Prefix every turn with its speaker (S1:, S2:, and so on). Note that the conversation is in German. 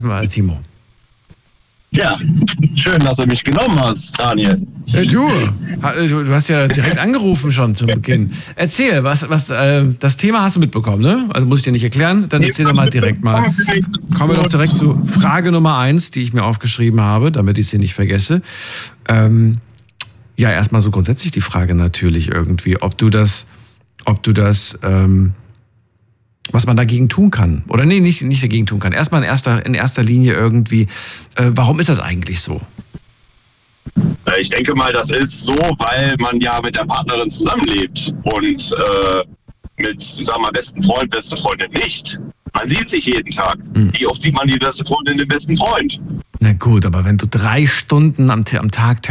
S1: Timo.
S2: Ja, schön, dass du mich genommen hast, Daniel.
S1: Du hast ja direkt angerufen schon zu Beginn. Erzähl, was das Thema hast du mitbekommen, ne? Also muss ich dir nicht erklären, dann erzähl doch mal direkt mal. Kommen wir doch direkt zu Frage Nummer 1, die ich mir aufgeschrieben habe, damit ich sie nicht vergesse. Ja, erstmal so grundsätzlich die Frage natürlich irgendwie, ob du das, was man dagegen tun kann. Oder nee, nicht dagegen tun kann. Erstmal in erster Linie irgendwie, warum ist das eigentlich so?
S2: Ich denke mal, das ist so, weil man ja mit der Partnerin zusammenlebt und mit, sagen wir, besten Freund, beste Freundin nicht. Man sieht sich jeden Tag. Wie oft sieht man die beste Freundin, den besten Freund?
S1: Na gut, aber wenn du 3 Stunden am Tag